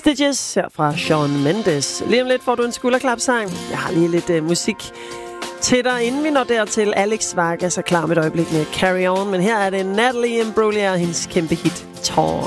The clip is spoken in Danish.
Stitches her fra Shawn Mendes. Lige om lidt får du en skulderklapsang. Jeg har lige lidt musik til dig, inden vi når dertil. Alex Vargas er klar med et øjeblik med Carry On, men her er det Natalie Imbruglia og hendes kæmpe hit Torn.